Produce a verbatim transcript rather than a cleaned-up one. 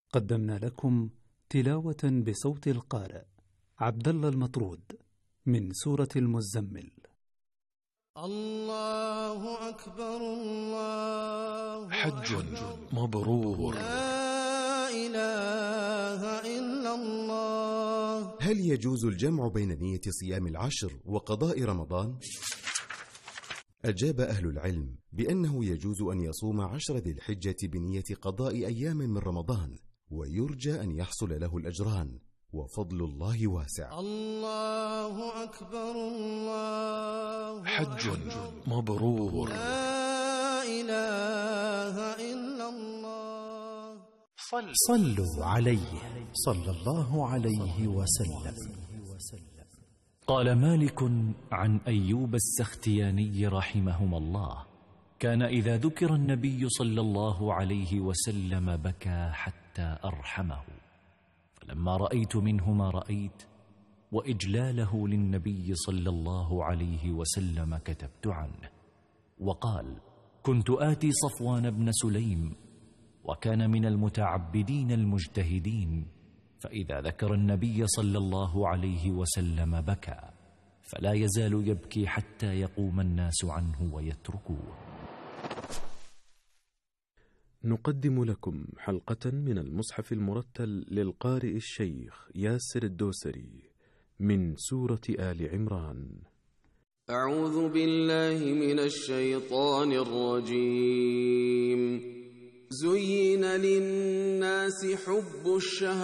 قدمنا لكم تلاوة بصوت القارئ عبد الله المطرود من سورة المزمل. الله أكبر الله حج مبرور. لا إله إلا الله. هل يجوز الجمع بين نية صيام العشر وقضاء رمضان؟ أجاب أهل العلم بأنه يجوز أن يصوم عشر ذي الحجة بنية قضاء أيام من رمضان، ويرجى أن يحصل له الأجران، وفضل الله واسع. الله أكبر الله حج مبرور. لا إله إلا الله. صلوا عليه صلى الله عليه وسلم. قال مالك عن أيوب السختياني رحمهما الله: كان إذا ذكر النبي صلى الله عليه وسلم بكى حتى أرحمه، فلما رأيت منه ما رأيت وإجلاله للنبي صلى الله عليه وسلم كتبت عنه. وقال: كنت آتي صفوان بن سليم، وكان من المتعبدين المجتهدين، فإذا ذكر النبي صلى الله عليه وسلم بكى، فلا يزال يبكي حتى يقوم الناس عنه ويتركوه. نقدم لكم حلقة من المصحف المرتل للقارئ الشيخ ياسر الدوسري من سورة آل عمران. أعوذ بالله من الشيطان الرجيم. زين للناس حب الشهوات